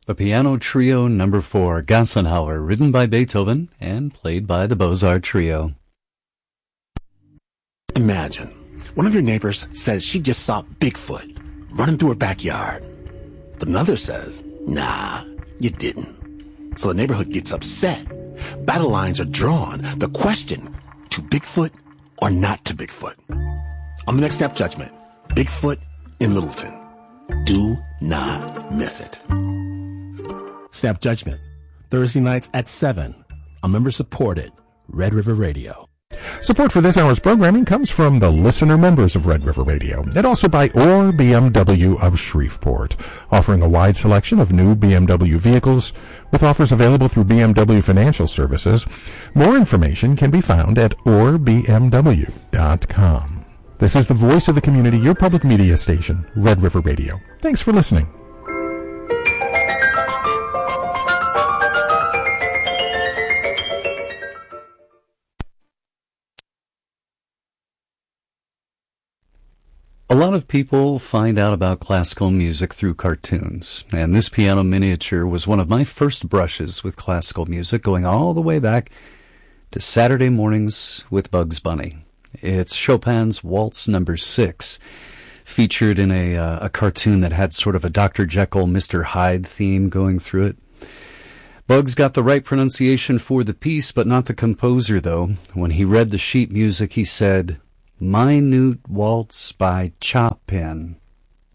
The Piano Trio No. 4, Gassenhauer, written by Beethoven and played by the Beaux-Arts Trio. Imagine, one of your neighbors says she just saw Bigfoot running through her backyard. But another says, nah, you didn't. So the neighborhood gets upset. Battle lines are drawn. The question, to Bigfoot or not to Bigfoot? On the next Snap Judgment, Bigfoot in Littleton. Do not miss it. Snap Judgment, Thursday nights at 7 on member-supported Red River Radio. Support for this hour's programming comes from the listener members of Red River Radio and also by Orr BMW of Shreveport, offering a wide selection of new BMW vehicles with offers available through BMW Financial Services. More information can be found at OrrBMW.com. This is the voice of the community, your public media station, Red River Radio. Thanks for listening. A lot of people find out about classical music through cartoons, and this piano miniature was one of my first brushes with classical music, going all the way back to Saturday Mornings with Bugs Bunny. It's Chopin's Waltz No. 6, featured in a cartoon that had sort of a Dr. Jekyll, Mr. Hyde theme going through it. Bugs got the right pronunciation for the piece, but not the composer, though. When he read the sheet music, he said, "Minute Waltz by Chopin."